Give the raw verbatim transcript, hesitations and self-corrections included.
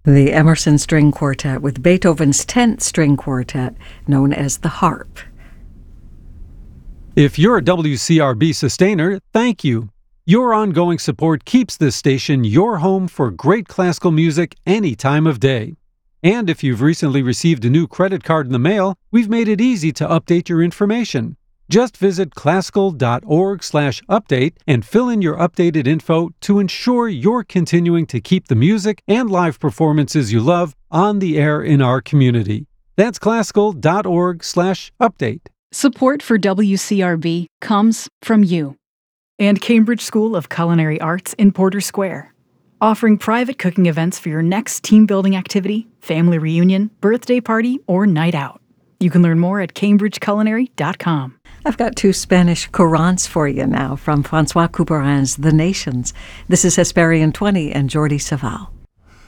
The Emerson String Quartet with Beethoven's tenth String Quartet, known as the Harp. If you're a W C R B sustainer, thank you. Your ongoing support keeps this station your home for great classical music any time of day. And if you've recently received a new credit card in the mail, we've made it easy to update your information. Just visit classical dot org slash update and fill in your updated info to ensure you're continuing to keep the music and live performances you love on the air in our community. That's classical dot org slash update. Support for W C R B comes from you and Cambridge School of Culinary Arts in Porter Square, offering private cooking events for your next team-building activity, family reunion, birthday party, or night out. You can learn more at cambridge culinary dot com. I've got two Spanish courants for you now from Francois Couperin's The Nations. This is Hesperian twenty and Jordi Savall.